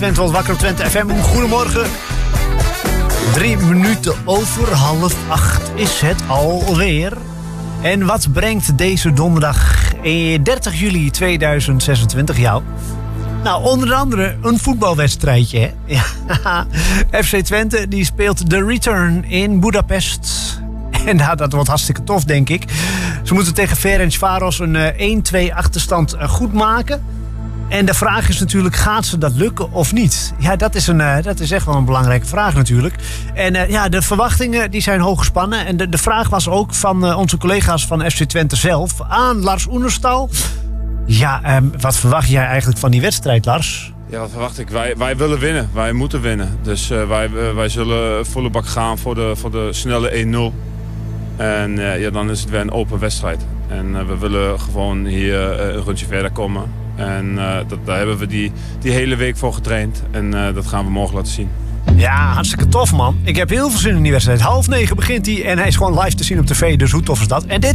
Twente wordt wakker op Twente FM. Goedemorgen. 3 minuten over 7:30 is het alweer. En wat brengt deze donderdag 30 juli 2026 jou? Nou, onder andere een voetbalwedstrijdje. Hè? Ja. FC Twente die speelt de return in Budapest. En nou, dat wordt hartstikke tof, denk ik. Ze moeten tegen Ferencváros een 1-2 achterstand goed maken. En de vraag is natuurlijk, gaat ze dat lukken of niet? Ja, dat is echt wel een belangrijke vraag natuurlijk. En de verwachtingen die zijn hoog gespannen. En de vraag was ook van onze collega's van FC Twente zelf aan Lars Oenerstal. Ja, wat verwacht jij eigenlijk van die wedstrijd, Lars? Ja, wat verwacht ik? Wij willen winnen. Wij moeten winnen. Dus wij zullen volle bak gaan voor de snelle 1-0. En dan is het weer een open wedstrijd. En we willen gewoon hier een rondje verder komen. En daar hebben we die hele week voor getraind. En dat gaan we morgen laten zien. Ja, hartstikke tof, man. Ik heb heel veel zin in die wedstrijd. 8:30 begint hij en hij is gewoon live te zien op tv. Dus hoe tof is dat? En dit